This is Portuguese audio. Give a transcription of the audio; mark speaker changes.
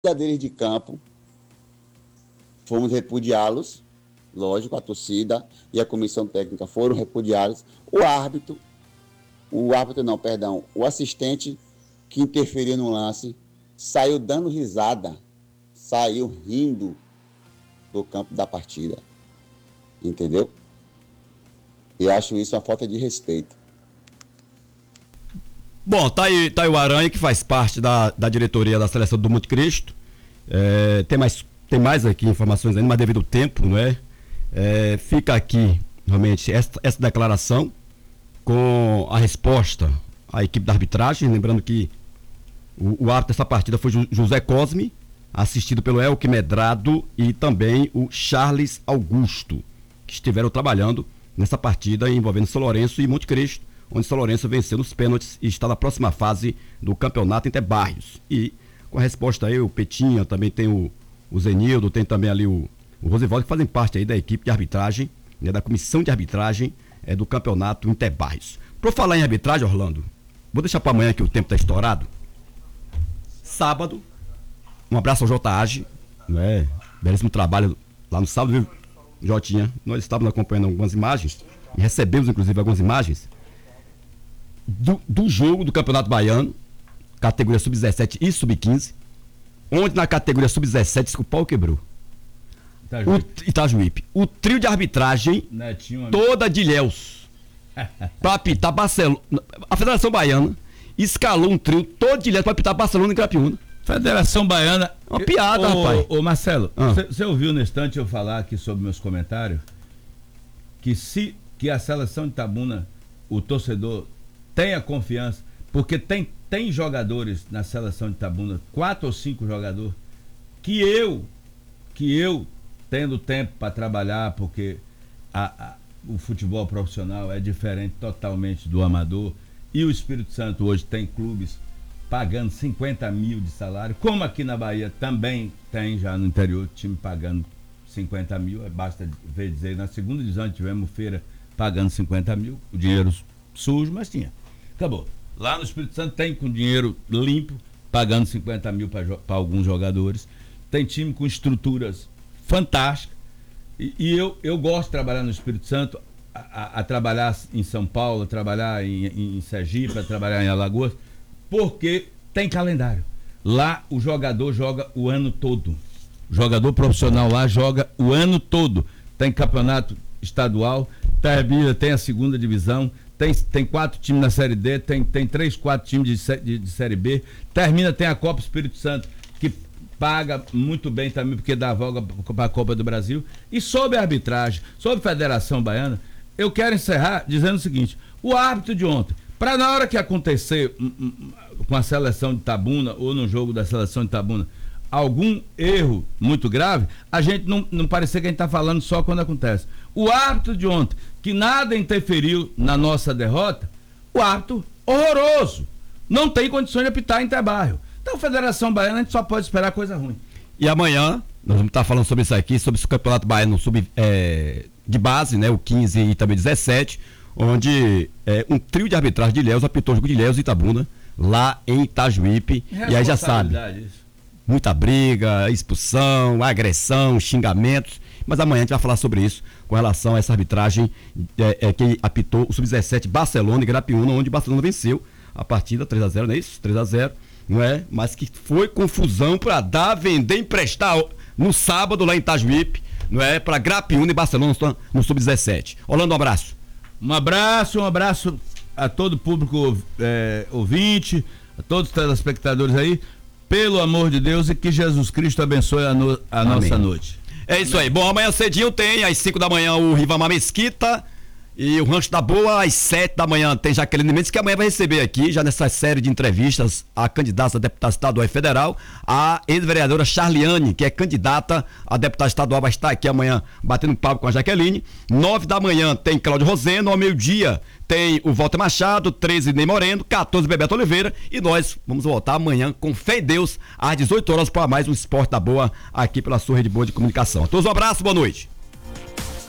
Speaker 1: deles de campo, fomos repudiá-los, lógico, a torcida e a comissão técnica foram repudiá-los. O assistente que interferiu no lance saiu dando risada, saiu rindo do campo da partida, entendeu? E acho isso uma falta de respeito.
Speaker 2: Bom, tá aí o Aranha, que faz parte da diretoria da seleção do Monte Cristo. Tem mais aqui informações ainda, mas devido ao tempo, não é? Fica aqui realmente essa declaração com a resposta à equipe da arbitragem. Lembrando que o árbitro dessa partida foi José Cosme, assistido pelo Elke Medrado e também o Charles Augusto, que estiveram trabalhando nessa partida envolvendo São Lourenço e Monte Cristo, onde São Lourenço venceu nos pênaltis e está na próxima fase do campeonato Interbairros. E com a resposta aí, o Petinha, também tem o Zenildo, tem também ali o Rosivaldo, que fazem parte aí da equipe de arbitragem, né, da comissão de arbitragem do campeonato Interbairros. Por falar em arbitragem, Orlando, vou deixar para amanhã que o tempo está estourado. Sábado, um abraço ao J.A.G., né, belíssimo trabalho lá no sábado, viu, Jotinha? Nós estávamos acompanhando algumas imagens e recebemos inclusive algumas imagens do jogo do Campeonato Baiano, categoria sub-17 e sub-15, onde na categoria sub-17 o pau quebrou. Itajuípe. O trio de arbitragem toda de Ilhéus para apitar Barcelona. A Federação Baiana escalou um trio todo de Ilhéus para apitar Barcelona e Crapiúna.
Speaker 3: Federação Baiana.
Speaker 2: Uma piada, rapaz.
Speaker 3: Ô Marcelo, você ouviu no instante eu falar aqui sobre meus comentários que a seleção de Itabuna, o torcedor tenha confiança, porque tem jogadores na seleção de Itabuna, 4 ou 5 jogadores, que eu tendo tempo para trabalhar, porque o futebol profissional é diferente totalmente do amador, e o Espírito Santo hoje tem clubes pagando 50 mil de salário, como aqui na Bahia também tem já no interior, time pagando 50 mil, basta ver dizer, na segunda divisão tivemos Feira pagando 50 mil, o dinheiro sujo, mas tinha. Acabou. Lá no Espírito Santo tem com dinheiro limpo, pagando 50 mil para alguns jogadores. Tem time com estruturas fantásticas. E eu gosto de trabalhar no Espírito Santo, a trabalhar em São Paulo, a trabalhar em Sergipe, a trabalhar em Alagoas, porque tem calendário. Lá o jogador joga o ano todo. O jogador profissional lá joga o ano todo. Tem campeonato estadual, tem a segunda divisão, tem 4 times na Série D, tem 3, 4 times de Série B, tem a Copa Espírito Santo, que paga muito bem também, porque dá voga para a Copa do Brasil. E sobre a arbitragem, sobre a Federação Baiana, eu quero encerrar dizendo o seguinte: o árbitro de ontem, para na hora que acontecer com a seleção de Itabuna, ou no jogo da seleção de Itabuna, algum erro muito grave, a gente não parecer que a gente está falando só quando acontece. O árbitro de ontem, que nada interferiu na nossa derrota, o árbitro horroroso, não tem condições de apitar em Interbairro. Então, Federação Baiana, a gente só pode esperar coisa ruim.
Speaker 2: E amanhã, nós vamos estar falando sobre isso aqui, sobre esse Campeonato Baiano de base, né, o 15 e também 17, onde um trio de arbitragem de Ilhéus apitou o jogo de Ilhéus e Itabuna, lá em Itajuípe, e aí já sabe. Muita briga, expulsão, agressão, xingamentos, mas amanhã a gente vai falar sobre isso com relação a essa arbitragem que apitou o Sub-17 Barcelona e Grapiúna, onde Barcelona venceu a partida 3-0, não é isso? 3-0, não é? Mas que foi confusão para dar, vender, emprestar no sábado lá em Itajuípe, não é? Para Grapiúna e Barcelona no Sub-17. Orlando, um abraço.
Speaker 3: Um abraço a todo o público ouvinte, a todos os telespectadores aí. Pelo amor de Deus, e que Jesus Cristo abençoe a nossa noite.
Speaker 2: É isso aí. Bom, amanhã cedinho tem, às 5 da manhã, o Rivamar Mesquita e o Rancho da Boa, às 7 da manhã tem Jaqueline Mendes, que amanhã vai receber aqui, já nessa série de entrevistas, a candidata a deputada estadual e federal, a ex-vereadora Charliane, que é candidata a deputada estadual, vai estar aqui amanhã batendo papo com a Jaqueline. 9 da manhã tem Cláudio Roseno, ao meio-dia tem o Walter Machado, 13 Ney Moreno, 14 Bebeto Oliveira, e nós vamos voltar amanhã com fé em Deus às 18 horas para mais um Esporte da Boa aqui pela sua rede boa de comunicação. A todos um abraço, boa noite.